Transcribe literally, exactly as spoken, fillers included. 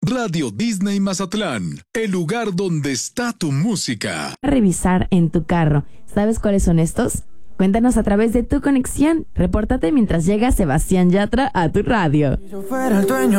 Radio Disney Mazatlán, el lugar donde está tu música. Revisar en tu carro. ¿Sabes cuáles son estos? Cuéntanos a través de tu conexión. Repórtate mientras llega Sebastián Yatra a tu radio. Si yo fuera el dueño